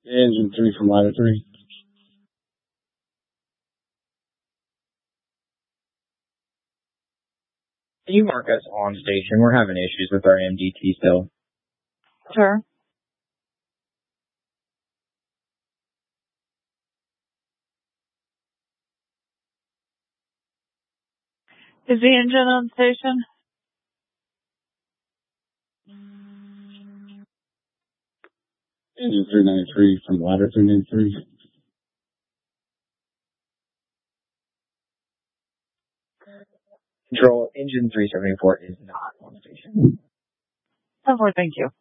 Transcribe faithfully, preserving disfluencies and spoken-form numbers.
Engine three from ladder three. Can you mark us on station? We're having issues with our M D T still. Sure. Is the engine on station? Engine three ninety-three from ladder three ninety-three. Control, engine three seventy-four is not on station. Oh, thank you.